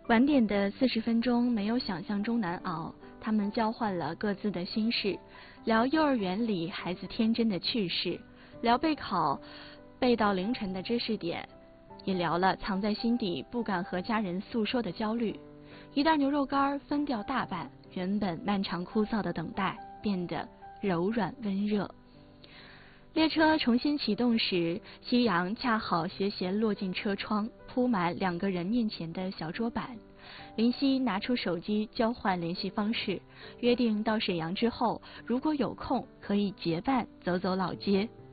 晚点的40分钟没有想象中难熬，他们交换了各自的心事，聊幼儿园里孩子天真的趣事，聊备考背到凌晨的知识点，也聊了藏在心底不敢和家人诉说的焦虑。一袋牛肉干分掉大半，原本漫长枯燥的等待变得柔软温热。列车重新启动时，夕阳恰好斜斜落进车窗，铺满2个人面前的小桌板。林夕拿出手机交换联系方式，约定到沈阳之后，如果有空可以结伴走走老街。